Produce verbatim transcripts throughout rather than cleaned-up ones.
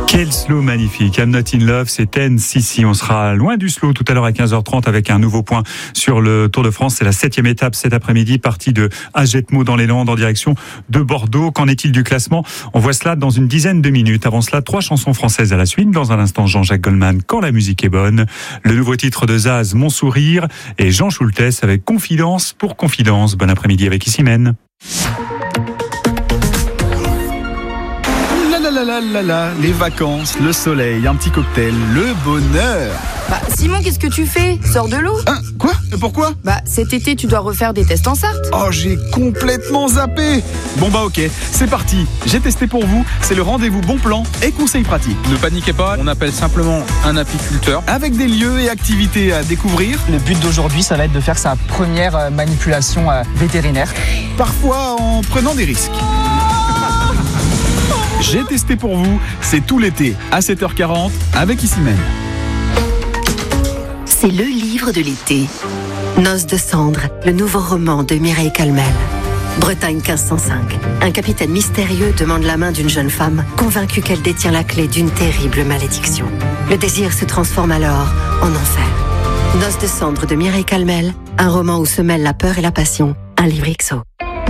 Quel slow magnifique. I'm Not in Love, c'est N C C. On sera loin du slow tout à l'heure à quinze heures trente avec un nouveau point sur le Tour de France. C'est la septième étape cet après-midi, partie de Agetmo dans les Landes en direction de Bordeaux. Qu'en est-il du classement? On voit cela dans une dizaine de minutes. Avant cela, trois chansons françaises à la suite. Dans un instant, Jean-Jacques Goldman, Quand la musique est bonne. Le nouveau titre de Zaz, Mon sourire. Et Jean Schultes avec Confidence pour Confidence. Bon après-midi avec Issimène. La la la la, les vacances, le soleil, un petit cocktail, le bonheur. Bah, Simon, qu'est-ce que tu fais? Sors de l'eau. Hein? Quoi? Pourquoi? Bah, cet été, tu dois refaire des tests en Sarthe. Oh, j'ai complètement zappé. Bon bah ok, c'est parti. J'ai testé pour vous, c'est le rendez-vous bon plan et conseils pratiques. Ne paniquez pas, on appelle simplement un apiculteur. Avec des lieux et activités à découvrir. Le but d'aujourd'hui, ça va être de faire sa première manipulation vétérinaire. Parfois en prenant des risques. J'ai testé pour vous, c'est tout l'été à sept heures quarante avec Issimène. C'est le livre de l'été. Noces de cendres, le nouveau roman de Mireille Calmel. Bretagne quinze cent cinq. Un capitaine mystérieux demande la main d'une jeune femme, convaincue qu'elle détient la clé d'une terrible malédiction. Le désir se transforme alors en enfer. Noces de cendres de Mireille Calmel, un roman où se mêlent la peur et la passion. Un livre I X O.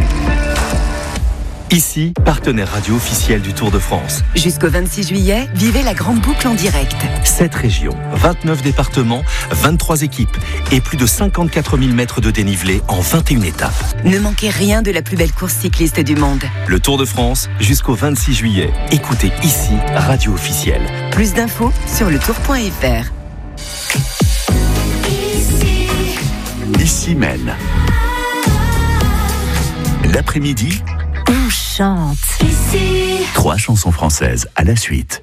Ici, partenaire radio officiel du Tour de France. Jusqu'au vingt-six juillet, vivez la grande boucle en direct. sept régions, vingt-neuf départements, vingt-trois équipes et plus de cinquante-quatre mille mètres de dénivelé en vingt et une étapes. Ne manquez rien de la plus belle course cycliste du monde. Le Tour de France, jusqu'au vingt-six juillet. Écoutez ici, radio officielle. Plus d'infos sur le tour point f r. Issimène. L'après-midi, On chante. trois chansons françaises à la suite.